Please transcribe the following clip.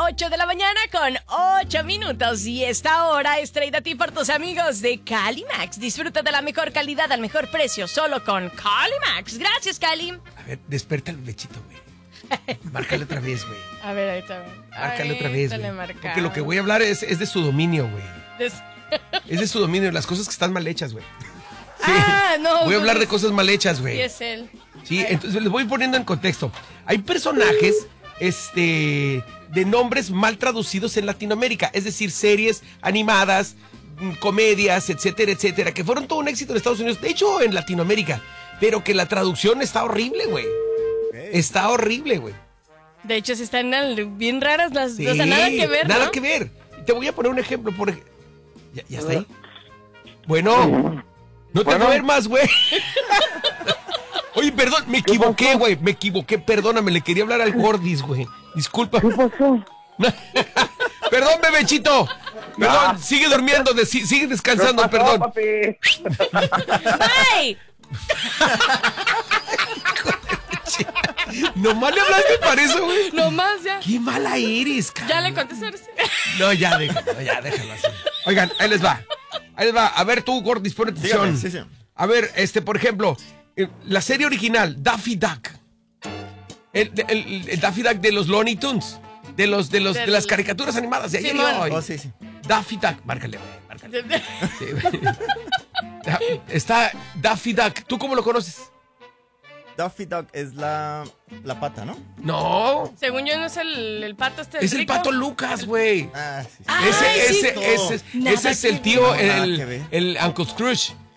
8 de la mañana con 8 minutos. Y esta hora es traída a ti por tus amigos de Calimax. Disfruta de la mejor calidad al mejor precio, solo con Calimax. Gracias, Cali. A ver, desperta el bechito, güey. Márcale otra vez, güey. A ver, ahí está. Márcale otra vez, güey. Porque lo que voy a hablar es de su dominio, güey. Es de su dominio, las cosas que están mal hechas, güey. Sí. No. Voy a hablar de cosas mal hechas, güey. Y es él. Sí, entonces les voy poniendo en contexto. Hay personajes, de nombres mal traducidos en Latinoamérica. Es decir, series animadas, comedias, etcétera, etcétera, que fueron todo un éxito en Estados Unidos. De hecho, en Latinoamérica. Pero que la traducción está horrible, güey. Está horrible, güey. De hecho, sí están bien raras las... Sí, o sea, nada que ver, nada ¿no? que ver. Te voy a poner un ejemplo. ¿Ya está ahí? Bueno, no te duermas, güey. Oye, perdón, me equivoqué, güey. Me equivoqué, perdóname. Le quería hablar al Gordis, güey. Disculpa. ¿Qué pasó? Perdón, bebechito. Perdón, sigue durmiendo, sigue descansando, ¿Qué pasó, perdón. papi? ¡Ay! Nomás le hablaste para eso, güey. Nomás ya. Qué mala eres, cara. Ya le contesté. No, ya déjalo así. Oigan, ahí les va. A ver tú, Gordis, pon atención. Sí. A ver, por ejemplo, la serie original, Daffy Duck. El Daffy Duck de los Looney Tunes. De las caricaturas animadas de ayer y hoy. Oh, sí. Daffy Duck, márcale, güey. Sí, güey. Está Daffy Duck. ¿Tú cómo lo conoces? Daffy Duck es la pata, ¿no? No. Según yo, no es el pato este. Es el rico. Pato Lucas, güey. Ah, sí. Ese Ese es el tío, Nada que ver. el Uncle Scrooge.